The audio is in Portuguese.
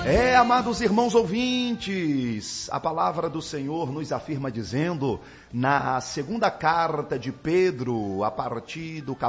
Amados irmãos ouvintes, a palavra do Senhor nos afirma dizendo, na segunda carta de Pedro, a partir do